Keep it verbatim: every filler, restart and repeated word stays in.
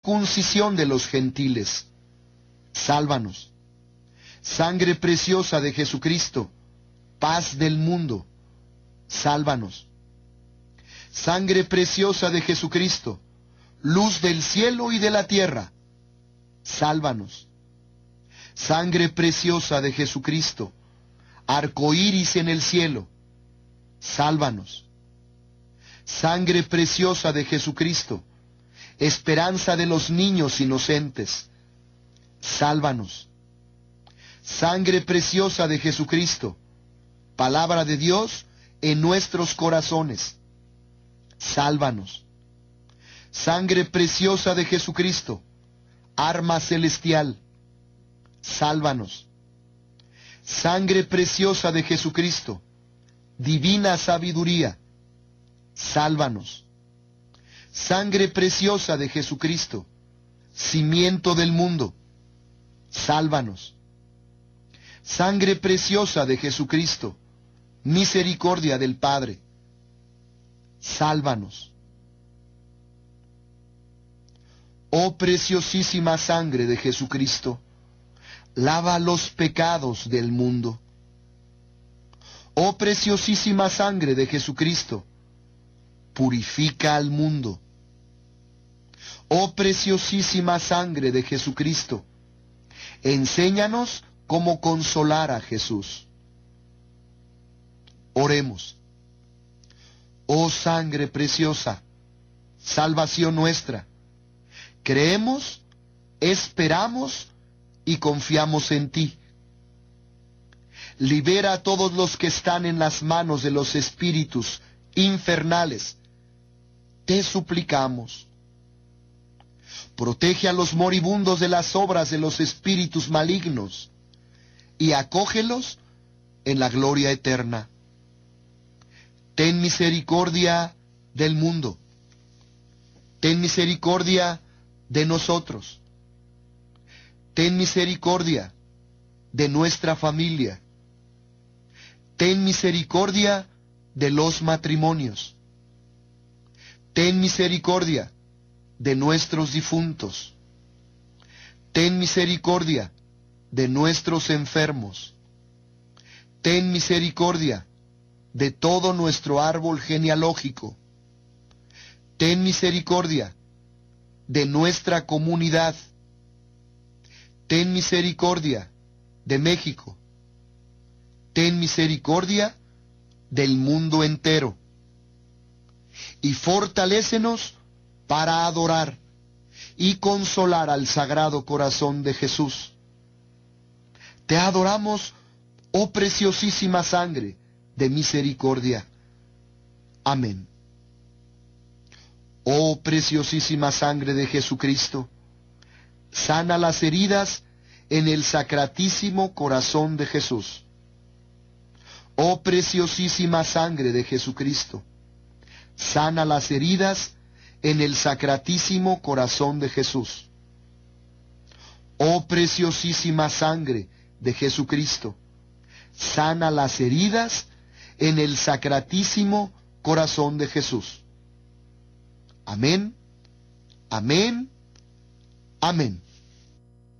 circuncisión de los gentiles, sálvanos. Sangre preciosa de Jesucristo, paz del mundo, sálvanos. Sangre preciosa de Jesucristo, luz del cielo y de la tierra, sálvanos. Sangre preciosa de Jesucristo, arco iris en el cielo, sálvanos. Sangre preciosa de Jesucristo, esperanza de los niños inocentes, sálvanos. Sangre preciosa de Jesucristo, palabra de Dios en nuestros corazones, sálvanos. Sangre preciosa de Jesucristo, arma celestial, sálvanos. Sangre preciosa de Jesucristo, divina sabiduría, sálvanos. Sangre preciosa de Jesucristo, cimiento del mundo, sálvanos. Sangre preciosa de Jesucristo, misericordia del Padre, sálvanos. Oh preciosísima sangre de Jesucristo, lava los pecados del mundo. Oh preciosísima sangre de Jesucristo, purifica al mundo. Oh preciosísima sangre de Jesucristo, enséñanos cómo consolar a Jesús. Oremos. Oh sangre preciosa, salvación nuestra, creemos, esperamos y confiamos en ti. Libera a todos los que están en las manos de los espíritus infernales. Te suplicamos. Protege a los moribundos de las obras de los espíritus malignos y acógelos en la gloria eterna. Ten misericordia del mundo. Ten misericordia de nosotros. Ten misericordia de nuestra familia. Ten misericordia de los matrimonios. Ten misericordia de nuestros difuntos. Ten misericordia de nuestros enfermos. Ten misericordia de todo nuestro árbol genealógico. Ten misericordia de nuestra comunidad. Ten misericordia de México. Ten misericordia del mundo entero. Y fortalécenos para adorar y consolar al Sagrado Corazón de Jesús. Te adoramos, oh preciosísima sangre de misericordia. Amén. Oh preciosísima sangre de Jesucristo, sana las heridas en el Sacratísimo Corazón de Jesús. Oh preciosísima sangre de Jesucristo, sana las heridas en el Sacratísimo Corazón de Jesús. Oh preciosísima sangre de Jesucristo, sana las heridas en el Sacratísimo Corazón de Jesús. Amén, amén, amén.